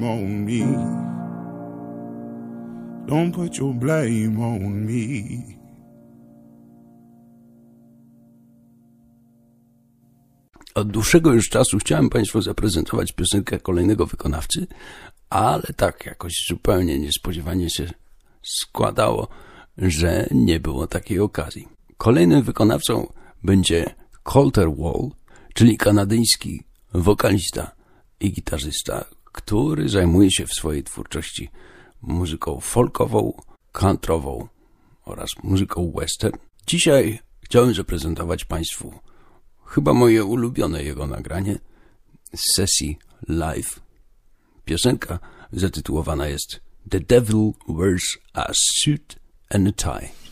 on me. Don't put your blame on me. Od dłuższego już czasu chciałem Państwu zaprezentować piosenkę kolejnego wykonawcy, ale tak jakoś zupełnie niespodziewanie się składało, że nie było takiej okazji. Kolejnym wykonawcą będzie Colter Wall, czyli kanadyjski wokalista i gitarzysta, który zajmuje się w swojej twórczości muzyką folkową, countrową oraz muzyką western. Dzisiaj chciałem zaprezentować Państwu chyba moje ulubione jego nagranie z sesji live. Piosenka zatytułowana jest The Devil Wears a Suit and a Tie.